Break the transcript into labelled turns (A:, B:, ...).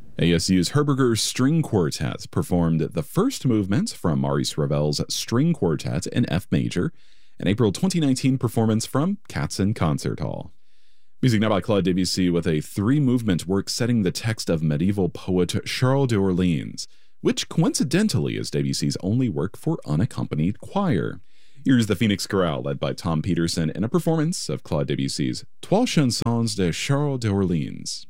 A: ASU's Herberger String Quartet performed the first movement from Maurice Ravel's String Quartet in F major, an April 2019 performance from Katzen Concert Hall. Music now by Claude Debussy with a three-movement work setting the text of medieval poet Charles d'Orléans, which coincidentally is Debussy's only work for unaccompanied choir. Here's the Phoenix Chorale led by Tom Peterson in a performance of Claude Debussy's Trois Chansons de Charles d'Orléans.